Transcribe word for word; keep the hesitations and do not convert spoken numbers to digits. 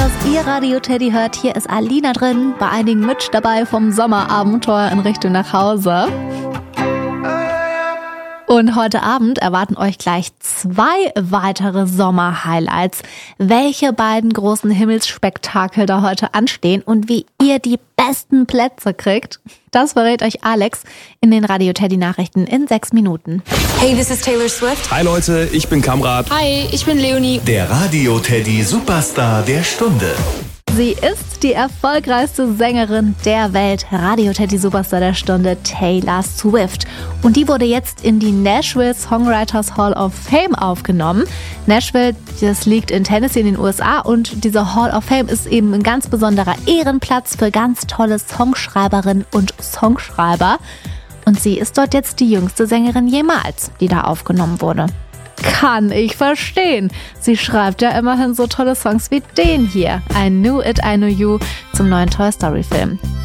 was ihr Radio Teddy hört. Hier ist Alina drin, bei einigen Mitch dabei vom Sommerabenteuer in Richtung nach Hause. Und heute Abend erwarten euch gleich zwei weitere Sommer-Highlights. Welche beiden großen Himmelsspektakel da heute anstehen und wie ihr die besten Plätze kriegt, das verrät euch Alex in den Radio Teddy Nachrichten in sechs Minuten. Hey, this is Taylor Swift. Hi Leute, ich bin Kamrat. Hi, ich bin Leonie. Der Radio Teddy Superstar der Stunde. Sie ist die erfolgreichste Sängerin der Welt, Radio Teddy Superstar der Stunde, Taylor Swift. Und die wurde jetzt in die Nashville Songwriters Hall of Fame aufgenommen. Nashville, das liegt in Tennessee in den U S A und diese Hall of Fame ist eben ein ganz besonderer Ehrenplatz für ganz tolle Songschreiberinnen und Songschreiber. Und sie ist dort jetzt die jüngste Sängerin jemals, die da aufgenommen wurde. Kann ich verstehen. Sie schreibt ja immerhin so tolle Songs wie den hier. I Knew It, I Knew You zum neuen Toy Story Film.